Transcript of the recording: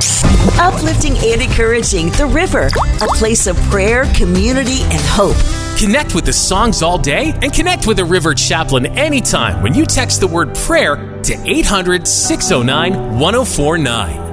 Uplifting and encouraging The River, a place of prayer, community, and hope. Connect with the songs all day and connect with a River Chaplain anytime when you text the word prayer to 800-609-1049.